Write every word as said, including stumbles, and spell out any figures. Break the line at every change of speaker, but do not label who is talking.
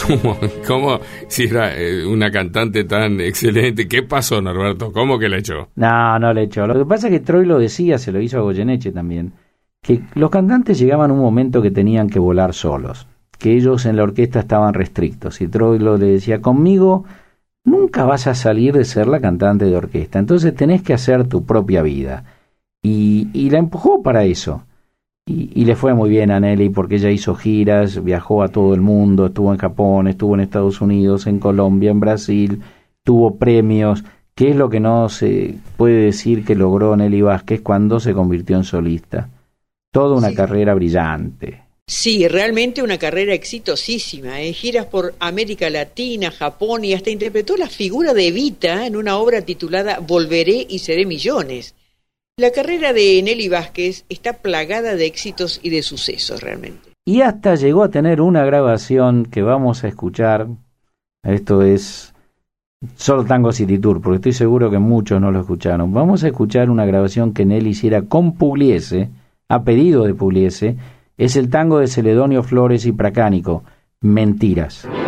¿Cómo? ¿Cómo? Si era eh, una cantante tan excelente. ¿Qué pasó, Norberto? ¿Cómo que la echó?
No, no la echó. Lo que pasa es que Troilo decía, se lo hizo a Goyeneche también, que los cantantes llegaban a un momento que tenían que volar solos, que ellos en la orquesta estaban restrictos. Y Troilo le decía, conmigo nunca vas a salir de ser la cantante de orquesta, entonces tenés que hacer tu propia vida. Y, y la empujó para eso. Y, y le fue muy bien a Nelly porque ella hizo giras, viajó a todo el mundo, estuvo en Japón, estuvo en Estados Unidos, en Colombia, en Brasil, tuvo premios. ¿Qué es lo que no se puede decir que logró Nelly Vázquez cuando se convirtió en solista? Toda una sí. carrera brillante.
Sí, realmente una carrera exitosísima, ¿eh? Giras por América Latina, Japón, y hasta interpretó la figura de Evita en una obra titulada Volveré y seré millones. La carrera de Nelly Vázquez está plagada de éxitos y de sucesos realmente.
Y hasta llegó a tener una grabación que vamos a escuchar. Esto es solo Tango City Tour, porque estoy seguro que muchos no lo escucharon. Vamos a escuchar una grabación que Nelly hiciera con Pugliese, a pedido de Pugliese. Es el tango de Celedonio Flores y Pracánico, Mentiras.